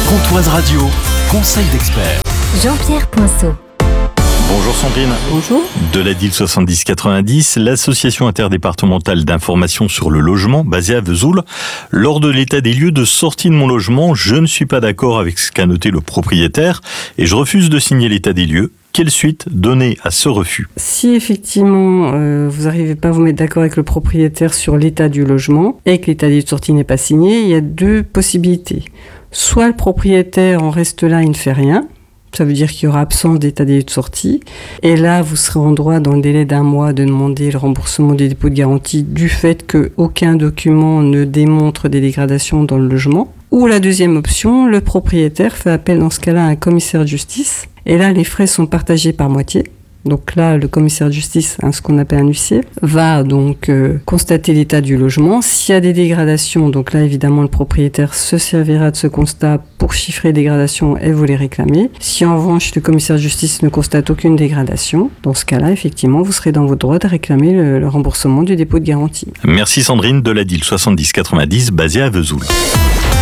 Comtoise Radio, conseil d'expert. Jean-Pierre Poinceau. Bonjour Sandrine. Bonjour. De la DIL 7090, l'association interdépartementale d'information sur le logement basée à Vesoul. Lors de l'état des lieux de sortie de mon logement, je ne suis pas d'accord avec ce qu'a noté le propriétaire et je refuse de signer l'état des lieux. Quelle suite donner à ce refus ? Si effectivement vous n'arrivez pas à vous mettre d'accord avec le propriétaire sur l'état du logement et que l'état des lieux de sortie n'est pas signé, il y a deux possibilités. Soit le propriétaire en reste là, il ne fait rien. Ça veut dire qu'il y aura absence d'état des lieux de sortie. Et là, vous serez en droit, dans le délai d'1 mois, de demander le remboursement des dépôts de garantie du fait qu'aucun document ne démontre des dégradations dans le logement. Ou la deuxième option, le propriétaire fait appel dans ce cas-là à un commissaire de justice. Et là, les frais sont partagés par moitié. Donc là, le commissaire de justice, ce qu'on appelle un huissier, va donc constater l'état du logement. S'il y a des dégradations, donc là, évidemment, le propriétaire se servira de ce constat pour chiffrer les dégradations et vous les réclamer. Si en revanche, le commissaire de justice ne constate aucune dégradation, dans ce cas-là, effectivement, vous serez dans votre droit de réclamer le remboursement du dépôt de garantie. Merci Sandrine de la DIL 7090 basée à Vesoul.